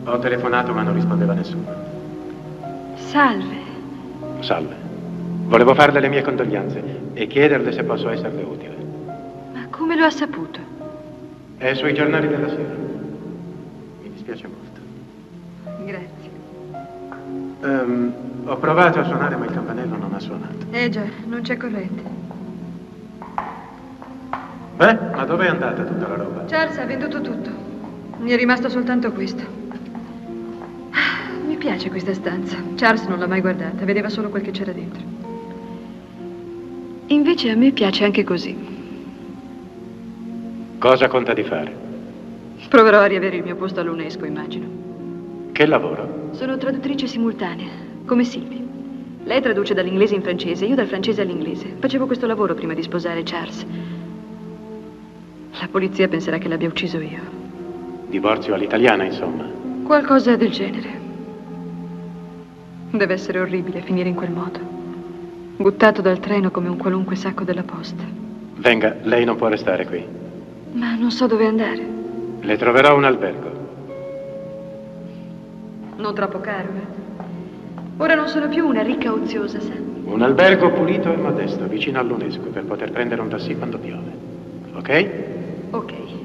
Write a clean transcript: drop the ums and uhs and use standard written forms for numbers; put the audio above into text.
Ho telefonato ma non rispondeva nessuno. Salve. Salve. Volevo farle le mie condoglianze e chiederle se posso esserle utile. Ma come lo ha saputo? È sui giornali della sera. Mi dispiace molto. Grazie. Ho provato a suonare ma il campanello non ha suonato. Già, non c'è corrente. Beh, ma dove è andata tutta la roba? Charles ha venduto tutto. Mi è rimasto soltanto questo. Mi piace questa stanza. Charles non l'ha mai guardata, vedeva solo quel che c'era dentro. Invece a me piace anche così. Cosa conta di fare? Proverò a riavere il mio posto all'UNESCO, immagino. Che lavoro? Sono traduttrice simultanea, come Sylvie. Lei traduce dall'inglese in francese, io dal francese all'inglese. Facevo questo lavoro prima di sposare Charles. La polizia penserà che l'abbia ucciso io. Divorzio all'italiana, insomma. Qualcosa del genere. Deve essere orribile finire in quel modo. Buttato dal treno come un qualunque sacco della posta. Venga, lei non può restare qui. Ma non so dove andare. Le troverò un albergo. Non troppo caro, Ora non sono più una ricca oziosa, sa? Un albergo pulito e modesto, vicino all'UNESCO, per poter prendere un taxi quando piove. Ok? Ok.